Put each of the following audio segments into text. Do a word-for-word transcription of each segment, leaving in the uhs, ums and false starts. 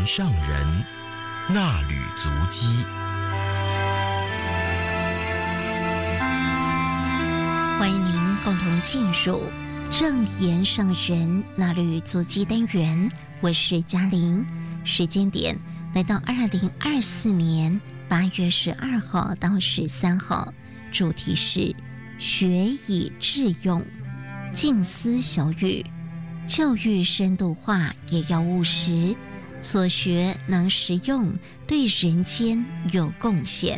言上人，那履足迹。 欢迎您共同进入正言上人那履足迹单元，我是嘉玲。时间点来到二零二四年八月十二号到十三号，主题是学以致用，静思小语，教育深度化也要务实，所学能实用，对人间有贡献。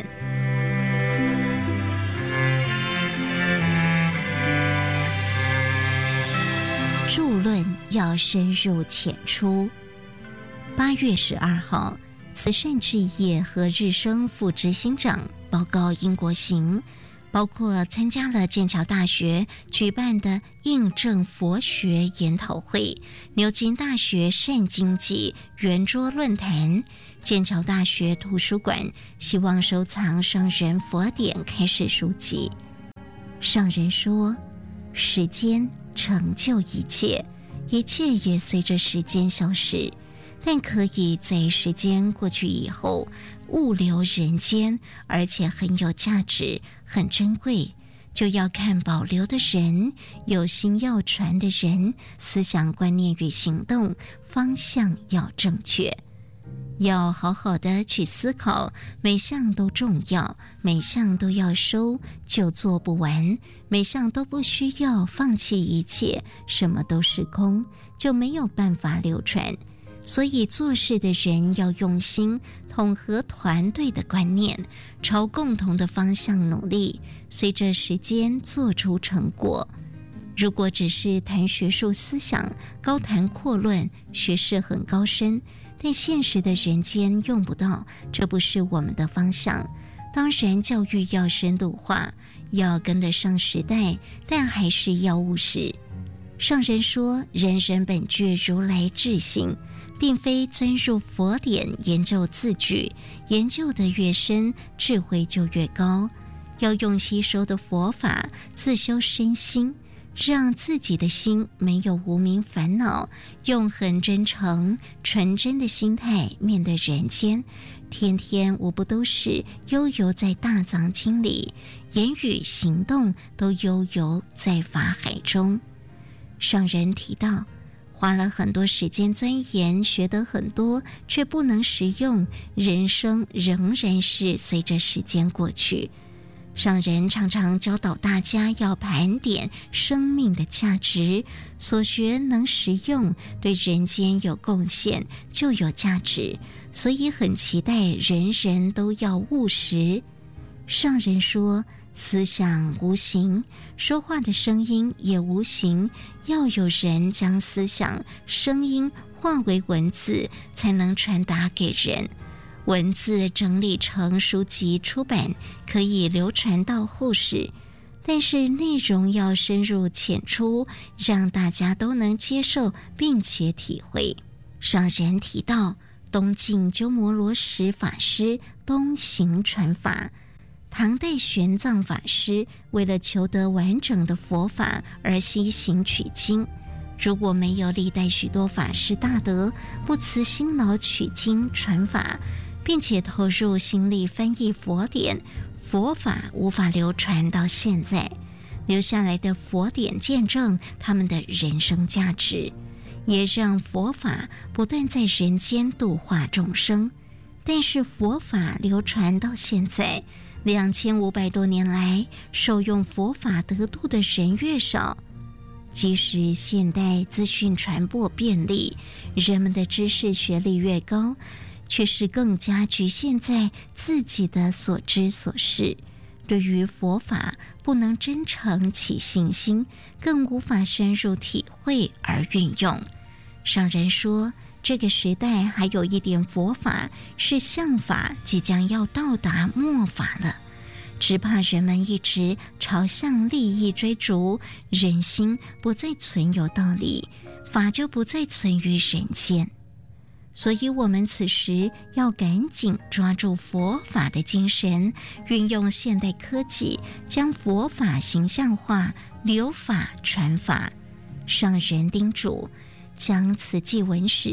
著论要深入浅出。八月十二号，慈善置业和日生副执行长报告英国行，包括参加了剑桥大学举办的印证佛学研讨会、牛津大学善经济圆桌论坛、剑桥大学图书馆希望收藏上人佛典开示书籍。上人说，时间成就一切，一切也随着时间消失，但可以在时间过去以后物留人间，而且很有价值，很珍贵，就要看保留的人，有心要传的人，思想观念与行动方向要正确，要好好的去思考，每项都重要，每项都要收，就做不完，每项都不需要放弃一切，什么都是空，就没有办法流传。所以做事的人要用心，统合团队的观念，朝共同的方向努力，随着时间做出成果。如果只是谈学术思想，高谈阔论，学识很高深，但现实的人间用不到，这不是我们的方向。当然教育要深度化，要跟得上时代，但还是要务实。上人说，人人本具如来智性，并非钻入佛典研究字句，研究得越深，智慧就越高。要用吸收的佛法自修身心，让自己的心没有无明烦恼，用很真诚纯真的心态面对人间，天天无不都是悠游在大藏经里，言语行动都悠游在法海中。上人提到，花了很多时间钻研，学得很多，却不能实用，人生仍然是随着时间过去。上人常常教导大家要盘点生命的价值，所学能实用，对人间有贡献，就有价值，所以很期待人人都要务实。上人说，思想无形，说话的声音也无形，要有人将思想、声音化为文字，才能传达给人。文字整理成书籍出版，可以流传到后世，但是内容要深入浅出，让大家都能接受并且体会。上人提到，东晋鸠摩罗什法师东行传法，唐代玄奘法师为了求得完整的佛法而西行取经。如果没有历代许多法师大德不辞辛劳取经传法，并且投入心力翻译佛典，佛法无法流传到现在。留下来的佛典见证他们的人生价值，也让佛法不断在人间度化众生。但是佛法流传到现在两千五百多年来，受用佛法得度的人越少。即使现代资讯传播便利，人们的知识学历越高，却是更加局限在自己的所知所识，对于佛法不能真诚起信心，更无法深入体会而运用。上人说，这个时代还有一点佛法是相法，即将要到达末法了，只怕人们一直朝向利益追逐，人心不再存有道理，法就不再存于人间。所以我们此时要赶紧抓住佛法的精神，运用现代科技，将佛法形象化，留法传法。上人叮嘱，将此纪文史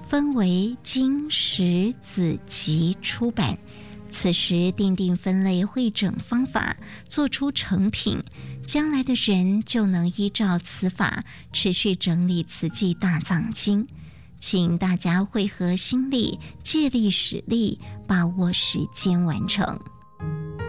分为经史子集出版。此时定定分类汇整方法，做出成品，将来的人就能依照此法持续整理慈济大藏经。请大家汇合心力，借力使力，把握时间完成。